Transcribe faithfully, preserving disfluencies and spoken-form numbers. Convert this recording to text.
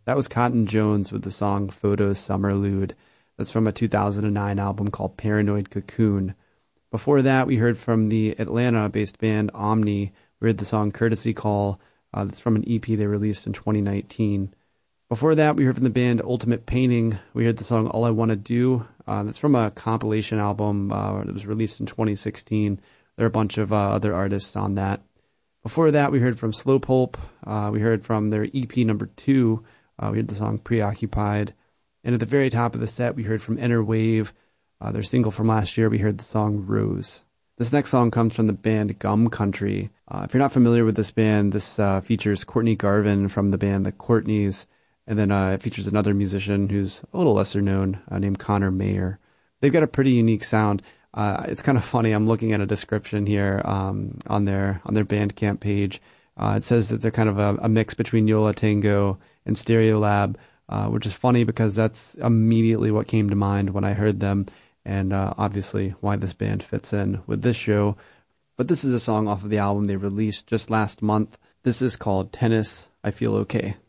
That was Cotton Jones with the song Photos Summerlude. That's from a two thousand nine album called Paranoid Cocoon. Before that, we heard from the Atlanta-based band Omni. We heard the song Courtesy Call. Uh, that's from an E P they released in twenty nineteen. Before that, we heard from the band Ultimate Painting. We heard the song All I Want to Do. Uh, that's from a compilation album uh, that was released in twenty sixteen. There are a bunch of uh, other artists on that. Before that, we heard from Slow Pulp. Uh, we heard from their E P number two. Uh, we heard the song Preoccupied. And at the very top of the set, we heard from Inner Wave. Uh, their single from last year, we heard the song Rose. This next song comes from the band Gum Country. Uh, if you're not familiar with this band, this uh, features Courtney Garvin from the band The Courtneys. And then uh, it features another musician who's a little lesser known, uh, named Connor Mayer. They've got a pretty unique sound. Uh, it's kind of funny. I'm looking at a description here um, on their on their Bandcamp page. Uh, it says that they're kind of a, a mix between Yo La Tengo and Stereolab, uh, which is funny because that's immediately what came to mind when I heard them, and uh, obviously why this band fits in with this show. But this is a song off of the album they released just last month. This is called Tennis, I Feel Okay.